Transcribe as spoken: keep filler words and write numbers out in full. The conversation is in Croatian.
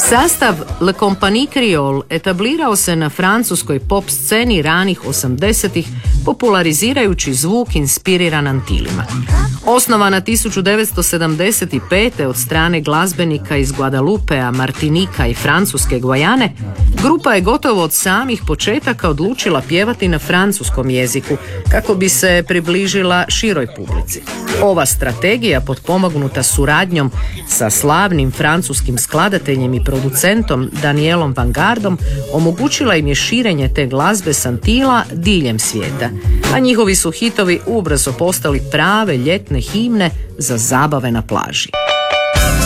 Sastav Le Compagnie Creole etablirao se na francuskoj pop sceni ranih osamdesetih, popularizirajući zvuk inspiriran Antilima. Osnovana tisuću devetsto sedamdeset pete. od strane glazbenika iz Guadalupea, Martinika i francuske Gvajane, grupa je gotovo od samih početaka odlučila pjevati na francuskom jeziku kako bi se približila široj publici. Ova strategija, potpomognuta suradnjom sa slavnim francuskim skladateljem i producentom Danielom Vangardom, omogućila im je širenje te glazbe s Antila diljem svijeta, a njihovi su hitovi ubrzo postali prave ljetne himne za zabave na plaži.